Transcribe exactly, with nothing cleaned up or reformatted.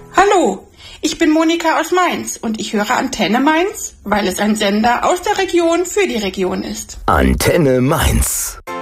Hallo, ich bin Monika aus Mainz und ich höre Antenne Mainz, weil es ein Sender aus der Region für die Region ist. Antenne Mainz.